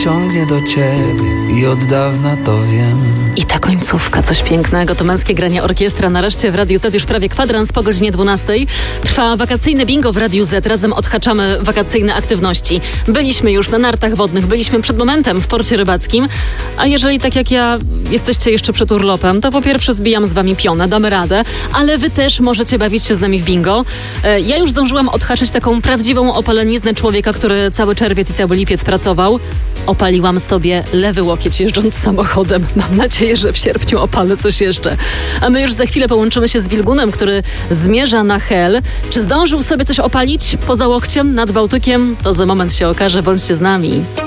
ciągnie do ciebie i od dawna to wiem. I ta końcówka, coś pięknego. To Męskie Granie Orkiestra. Nareszcie w Radiu Z już prawie kwadrans po godzinie 12. Trwa wakacyjne bingo w Radiu Z. Razem odhaczamy wakacyjne aktywności. Byliśmy już na nartach wodnych, byliśmy przed momentem w porcie rybackim. A jeżeli tak jak ja jesteście jeszcze przed urlopem, to po pierwsze zbijam z wami pionę, damy radę, ale wy też możecie bawić się z nami w bingo. Ja już zdążyłam odhaczyć taką prawdziwą opaleniznę człowieka, który cały czerwiec i cały lipiec pracował. Opaliłam sobie lewy łokieć jeżdżąc samochodem. Mam nadzieję, że w sierpniu opalę coś jeszcze. A my już za chwilę połączymy się z Wilgunem, który zmierza na Hel. Czy zdążył sobie coś opalić poza łokciem nad Bałtykiem? To za moment się okaże. Bądźcie z nami.